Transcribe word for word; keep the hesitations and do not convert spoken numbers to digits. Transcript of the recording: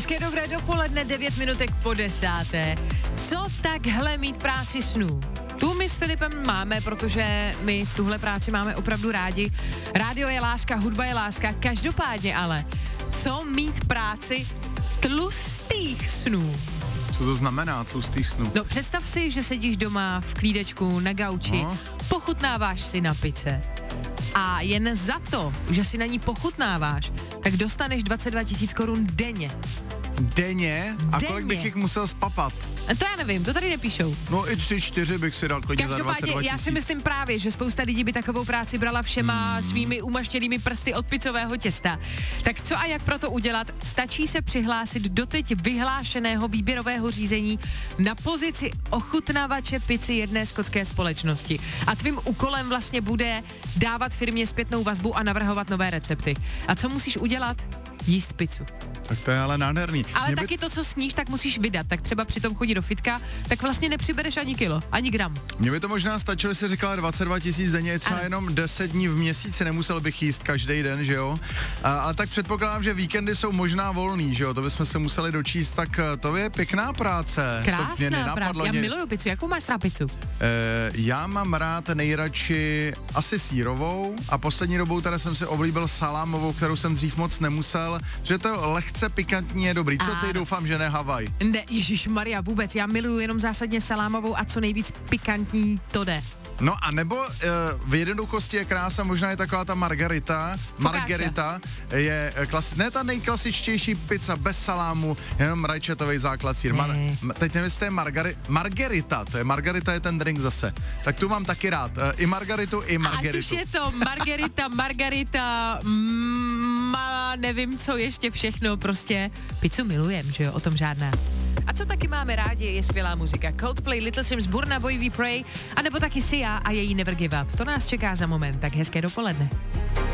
Hezké dobré dopoledne, devět minutek po desáté. Co takhle mít práci snů? Tu my s Filipem máme, protože my tuhle práci máme opravdu rádi. Rádio je láska, hudba je láska, každopádně ale, co mít práci tlustých snů? Co to znamená tlustých snů? No představ si, že sedíš doma v klídečku na gauči, no. Pochutnáváš si na pice a jen za to, že si na ní pochutnáváš, tak dostaneš dvacet dva tisíc korun denně. Denně? A denně. Kolik bych jich musel spapat? To já nevím, to tady nepíšou. No i tři, čtyři bych si dal klidně za dvacet dva tisíc. Já si myslím právě, že spousta lidí by takovou práci brala všema hmm. svými umaštěnými prsty od pizzového těsta. Tak co a jak pro to udělat? Stačí se přihlásit do teď vyhlášeného výběrového řízení na pozici ochutnávače pici jedné skotské společnosti. A tvým úkolem vlastně bude dávat firmě zpětnou vazbu a navrhovat nové recepty. A co musíš udělat? Jíst pizzu. Tak to je ale nádherný. Ale Mě taky by... to, co sníš, tak musíš vydat. Tak třeba při tom chodí do fitka, tak vlastně nepřibereš ani kilo, ani gram. Mně by to možná stačilo, že jsi říkala dvacet dva tisíc denně, je třeba ano. Jenom deset dní v měsíci, nemusel bych jíst každý den, že jo? A, ale tak předpokládám, že víkendy jsou možná volný, že jo? To bychom se museli dočíst, tak to je pěkná práce. Krásná práce. Já miluju pizzu. Jakou máš rád pizzu? E, já mám rád nejradši asi sýrovou a poslední dobou teda jsem si oblíbil salámovou, kterou jsem dřív moc nemusel, že to lehce pikantní je dobrý. Co ty? Doufám, že ne Havaj. Ne, ježišmarja, vůbec. Já miluju jenom zásadně salámovou a co nejvíc pikantní to jde. No a nebo uh, v jednoduchosti je krása, možná je taková ta margarita. Focaccia. Margarita je klasi- ne ta nejklasičtější pizza bez salámu, jenom rajčatový základ sír. Ne. Mar- teď nevím, jestli to je margari- margarita, to je margarita je ten drink zase. Tak tu mám taky rád. Uh, I margaritu, i margaritu. Ať už je to margarita, margarita, mm, nevím co ještě všechno, prostě pizzu milujem, že jo, o tom žádná. A co taky máme rádi, je skvělá muzika. Coldplay, Little Sims, Burna Boy We Pray, anebo taky Sia a její Never Give Up. To nás čeká za moment, tak hezké dopoledne.